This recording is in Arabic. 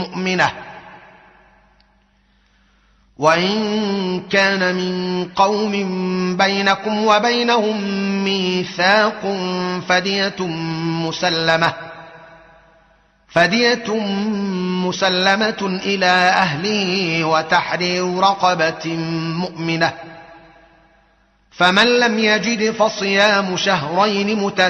مؤمنة. وإن كان من قوم بينكم وبينهم ميثاق فدية مسلمة إلى أهله وتحرير رقبة مؤمنة، فمن لم يجد فصيام شهرين متتابعين